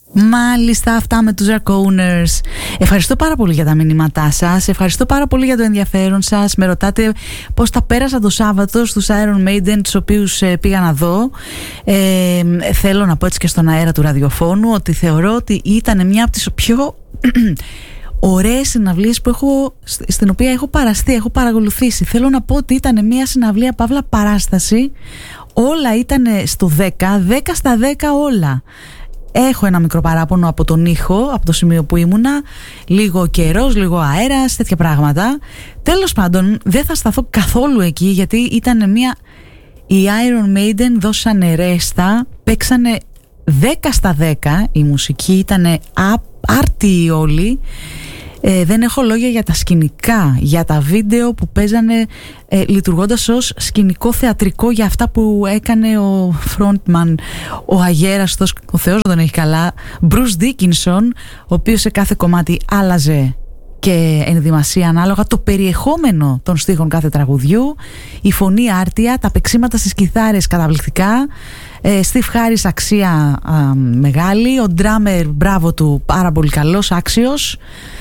Μάλιστα, αυτά με τους Draconers. Ευχαριστώ πάρα πολύ για τα μηνύματά σας. Ευχαριστώ πάρα πολύ για το ενδιαφέρον σας. Με ρωτάτε πώς τα πέρασα το Σάββατο στους Iron Maiden, τους οποίους πήγα να δω. Θέλω να πω έτσι και στον αέρα του ραδιοφώνου ότι θεωρώ ότι ήταν μια από τις πιο ωραίες συναυλίες που στην οποία έχω παραστεί, έχω παρακολουθήσει. Θέλω να πω ότι ήταν μια συναυλία παύλα παράσταση. Όλα ήταν στο 10 στα 10 όλα. Έχω ένα μικρό παράπονο από τον ήχο, από το σημείο που ήμουνα. Λίγο καιρός, λίγο αέρας, τέτοια πράγματα. Τέλος πάντων, δεν θα σταθώ καθόλου εκεί, γιατί ήταν οι Iron Maiden δώσανε ρέστα, παίξανε 10 στα 10. Η μουσική ήταν άρτιοι όλοι. Δεν έχω λόγια για τα σκηνικά, για τα βίντεο που παίζανε λειτουργώντας ως σκηνικό θεατρικό, για αυτά που έκανε ο frontman, ο αγέραστος, ο Θεός τον έχει καλά, Bruce Dickinson, ο οποίος σε κάθε κομμάτι άλλαζε και ενδυμασία ανάλογα το περιεχόμενο των στίχων κάθε τραγουδιού, η φωνή άρτια, τα παίξήματα στις κιθάρες καταπληκτικά, Steve Harris αξία μεγάλη, ο drummer μπράβο του, πάρα πολύ καλός, άξιος.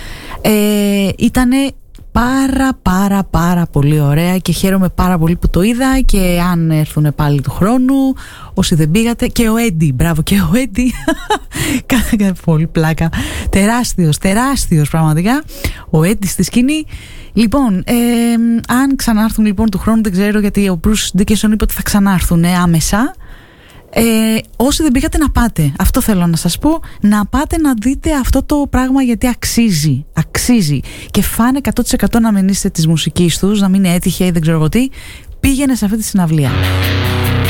Ήτανε πάρα πολύ ωραία και χαίρομαι πάρα πολύ που το είδα, και αν έρθουν πάλι του χρόνου, όσοι δεν πήγατε, και ο Eddie, μπράβο, και ο Eddie κάνει πολύ πλάκα, τεράστιος πραγματικά ο Eddie στη σκηνή. Λοιπόν, αν ξανάρθουν λοιπόν του χρόνου, δεν ξέρω, γιατί ο Bruce Dickinson είπε ότι θα ξανάρθουν άμεσα. Όσοι δεν πήγατε, να πάτε. Αυτό θέλω να σας πω. Να πάτε να δείτε αυτό το πράγμα, γιατί αξίζει. Και φάνε 100% να μην είστε της μουσικής τους, να μην είναι έτυχε ή δεν ξέρω εγώ τι. Πήγαινε σε αυτή τη συναυλία.